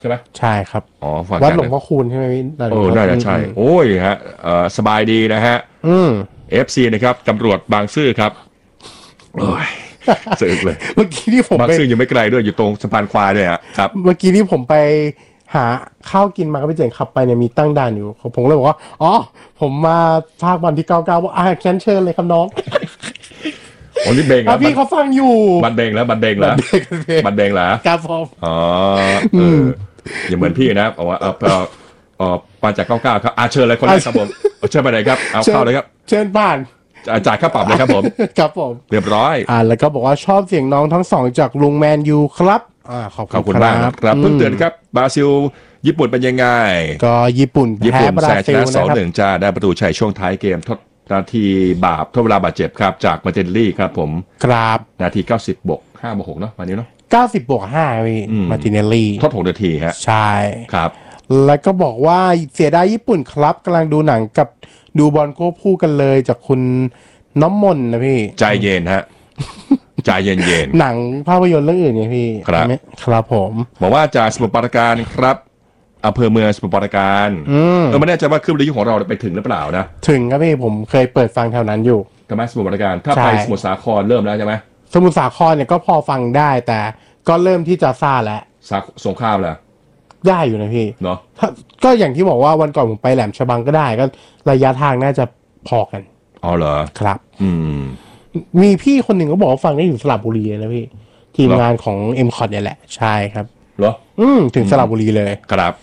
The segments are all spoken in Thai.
ใช่ไหมใช่ครับอ๋อฝั่งวัดหลวงพ่อคูณใช่ไหมพี่น่าจะใช่โอ้ยฮะสบายดีนะฮะFC นะครับตำรวจบางซื่อครับโอ้ยสึกเลยเมื่อกี้ที่ผมบางซื่อยังไม่ไกลด้วยอยู่ตรงสะพานควายด้วยครับเมื่อกี้ที่ผมไปหาข้าวกินมาก็ไปเจอขับไปเนี่ยมีตั้งด่านอยู่ผมเลยบอกว่าอ๋อผมมาภาควันที่99บอกแคนเชิญเลยครับน้องโอ้นี่เบงแล้วพี่เขาฟังอยู่บันเบงแล้วบันเบงแล้วครับผมอ๋ออย่าเหมือนพี่นะบอกว่ามาจาก99ครับเชิญเลยคนแรกครับผมเชิญไปไหนครับเอาเข้าเลยครับเชิญผ่านจ่ายค่าปรับเลยครับผมครับผมเรียบร้อยแล้วก็บอกว่าชอบเสียงน้องทั้งสองจากลุงแมนยูครับขอบคุณมากครับเพิ่งเตือนครับบราซิลญี่ปุ่นเป็นยังไงก็ญี่ปุ่นแพ้บราซิลนะครับ2-1จ้าได้ประตูชัยช่วงท้ายเกมทดนาทีทดเวลาบาดเจ็บครับจากมาร์ตินลี่ครับผมครับนาที90บวก5บวก6เนาะวันนี้เนาะ 90บวก5พี่มาร์ตินเนลลี่ทด6นาทีฮะใช่ครับแล้วก็บอกว่าเสียดายญี่ปุ่นครับกำลังดูหนังกับดูบอลควบคู่กันเลยจากคุณน้ำมนต์นะพี่ใจเย็นฮะใจเย็นหนังภาพยนตร์เรื่องอื่นไงพี่ครับผมบอกว่าจากสมุทรปราการครับอำเภอเมืองสมุทรปราการไม่แน่ใจว่าคลื่นวิทยุของเราไปถึงหรือเปล่านะถึงครับพี่ผมเคยเปิดฟังแถวนั้นอยู่ทำไมสมุทรปราการถ้าไปสมุทรสาครเริ่มแล้วใช่ไหมสมุทรสาครเนี่ยก็พอฟังได้แต่ก็เริ่มที่จะซ่าแล้วสงครามแหละได้อยู่นะพี่เนาะก็อย่างที่บอกว่าวันก่อนผมไปแหลมฉบังก็ได้ก็ระยะทางน่าจะพอกันอ๋อเหรอครับมีพี่คนหนึ่งก็บอกว่าฟังได้ถึงสระบุรีนะพี่ทีมงานของ M-Cot เนี่ยแหละใช่ครับเหรอถึงสระบุรีเลยครับ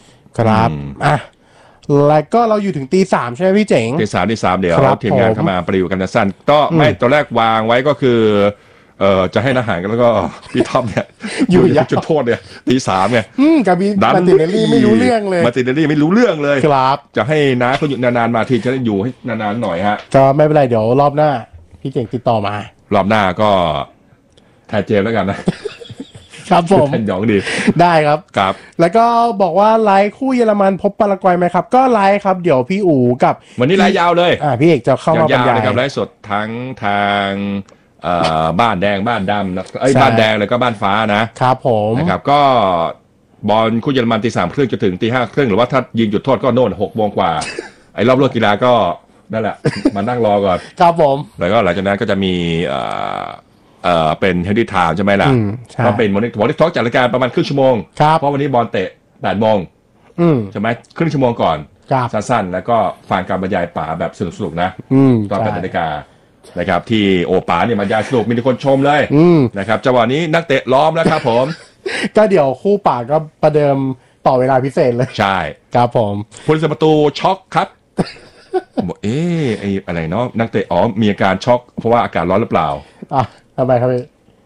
แล้วก็เราอยู่ถึงตี 3ใช่ไหมพี่เจ๋งตี 3เดี๋ยวทีมงานเข้ามาปริวกันสั้นก็ไม่ตอนแรกวางไว้ก็คือจะให้อาหารกันแล้วก็พี่ท็อปเนี่ยอยู่จุดโทษเนี่ยตี 3ไงกับมาติเนลลี่ไม่รู้เรื่องเลยมาติเนลลี่ไม่รู้เรื่องเลยครับจะให้น้าเขาอยู่นานๆมาทีจะได้อยู่ให้นานๆหน่อยฮะก็ไม่เป็นไรเดี๋ยวรอบหน้าพี่เจ๋งติดต่อมารอบหน้าก็แทนเจมแล้วกันนะครับผมเป็นหยองดีได้ครับครับแล้วก็บอกว่าไลฟ์คู่เยอรมันพบปารากวัยไหมครับก็ไลฟ์ครับเดี๋ยวพี่อู๋กับวันนี้ไลฟ์ยาวเลยพี่เอกจะเข้ามาบรรยายนะครับไลฟ์สดทั้งทางบ้านแดงบ้านดำบ้านแดงแล้วก็บ้านฟ้านะครับผมนะครับก็บอลคู่เยอรมันตี 3 ครึ่งจะถึงตี 5 ครึ่งหรือว่าถ้ายิงจุดโทษก็โน่น6 โมงกว่ารอบเลิกกีฬาก็นั่นแหละมานั่งรอก่อนครับผมแล้วก็หลังจากนั้นก็จะมีเป็นเฮดดี้ไทม์ใช่ไหมล่ะก็เป็นมอนิทอล์กจัดรายการประมาณครึ่งชั่วโมงเพราะวันนี้บอลเตะ8 โมงใช่ไหมครึ่งชั่วโมงก่อนสั้นๆแล้วก็ฟังการบรรยายป๋าแบบสนุกๆนะตอน8 นาฬิกานะครับที่โอป๋าเนี่ยบรรยายสนุกมีคนชมเลยนะครับจังหวะนี้นักเตะล้อมแล้วครับผมก็เดี๋ยวคู่ป๋าก็ประเดิมต่อเวลาพิเศษเลยใช่ครับผมผู้รักษาประตูช็อกครับบอกไอ้อะไรเนาะนักเตะมีอาการช็อกเพราะว่าอากาศร้อนหรือเปล่าทำไมครับพี่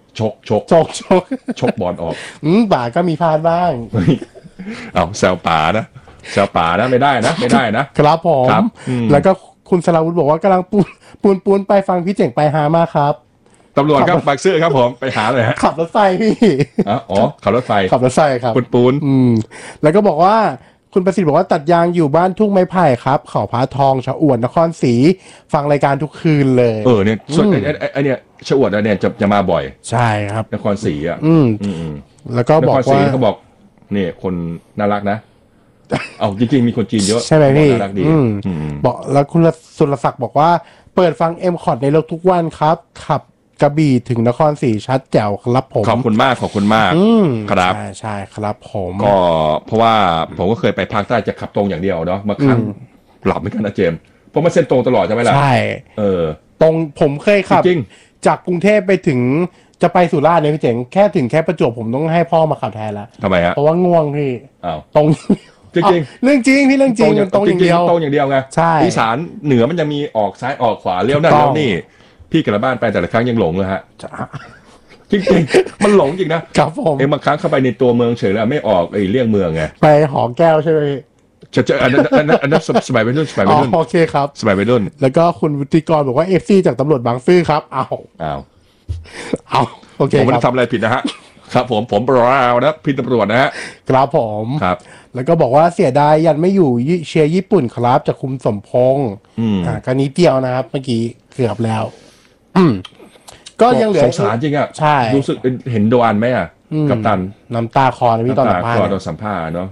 ชกบอลออกป๋าก็มีพลาดบ้างแซวป๋านะไม่ได้นะครับผมแล้วก็คุณสราวุธบอกว่ากำลังปูนไปฟังพี่เจ๋งไปหามาครับตำรวจครับบางซื่อครับผมไปหาเลยฮะขับรถไฟพี่ขับรถไฟครับปูนแล้วก็บอกว่าคุณประสิทธิ์บอกว่าตัดยางอยู่บ้านทุ่งไม้ไผ่ครับเขาพระทองชะอวดนครศรีฟังรายการทุกคืนเลยเนี่ยส่วนไอเนี่ยชะอวดเนี่ยจะมาบ่อยใช่ครับนครศรีแล้วก็บอกว่าเขาบอกเนี่ยคนน่ารักนะจริงๆมีคนจีนเยอะใช่ไหมพี่น่ารักดีบอกแล้วคุณสุรศักดิ์บอกว่าเปิดฟังM-Cotในรถทุกวันครับขับกระบี่ถึงนครศรีชัดแจ๋วครับผมขอบคุณมากครับใช่ครับผมก็เพราะว่าผมก็เคยไปภาคใต้จะขับตรงอย่างเดียวเนาะมาครั้งหลับไม่กันนะเจมเพราะมันเส้นตรงตลอดใช่ไหมล่ะใช่ตรงผมเคยขับจากกรุงเทพไปถึงจะไปสุราษฎร์เนี่ยพี่เจ๋งแค่ประจวบผมต้องให้พ่อมาขับแทนแล้วทำไมฮะเพราะว่าง่วงพี่ตรงจริงเรื่องจริงพี่เรื่องจริงตรงอย่างเดียวไงอีสานเหนือมันจะมีออกซ้ายออกขวาเลี้ยวนั่นเลี้ยวนี่พี่กลับบ้านไปแต่ละครั้งยังหลงเลยฮะจริงๆมันหลงจริงนะครับผมบางครั้งเข้าไปในตัวเมืองเฉยแล้วไม่ออกเลี่ยงเมืองไงไปหอแก้วใช่ไหมจะอันนั้นสมัยวัยรุ่นโอเคครับสมัยวัยรุ่นแล้วก็คุณวุฒิกรบอกว่า FC จากตำรวจบางซื่อครับโอเคผมไม่ได้ทำอะไรผิดนะฮะครับผมบราวนะพี่ตำรวจนะฮะครับผมครับแล้วก็บอกว่าเสียดายยันไม่อยู่เชียร์ญี่ปุ่นครับจากคุณสมพงษ์การนี้เดียวนะครับเมื่อกี้เกือบแล้วก็ยังเหลือสงสารจริงอ่ะใช่รู้สึกเห็นโดนไหมอ่ะกัปตันน้ำตาคลอนะพี่ตอนสัมภาษณ์ตอนสัมภาษณ์เนาะ